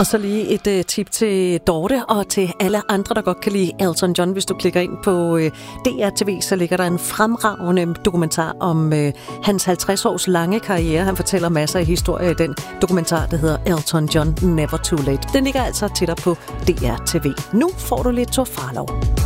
Og så lige et tip til Dorte og til alle andre, der godt kan lide Elton John. Hvis du klikker ind på DR TV, så ligger der en fremragende dokumentar om hans 50 års lange karriere. Han fortæller masser af historier i den dokumentar, der hedder Elton John Never Too Late. Den ligger altså til dig på DR TV. Nu får du lidt Thor Frelov.